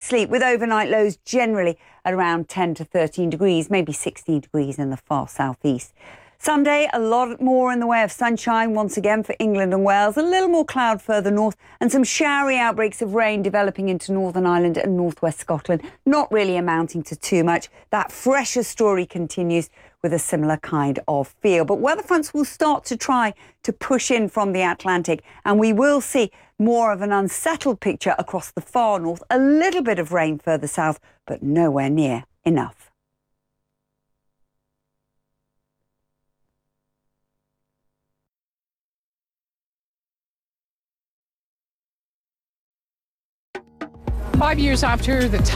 sleep, with overnight lows generally at around 10 to 13 degrees, maybe 16 degrees in the far southeast. Sunday, a lot more in the way of sunshine once again for England and Wales, a little more cloud further north and some showery outbreaks of rain developing into Northern Ireland and northwest Scotland, not really amounting to too much. That fresher story continues with a similar kind of feel. But weather fronts will start to try to push in from the Atlantic, and we will see more of an unsettled picture across the far north, a little bit of rain further south, but nowhere near enough. Five years after the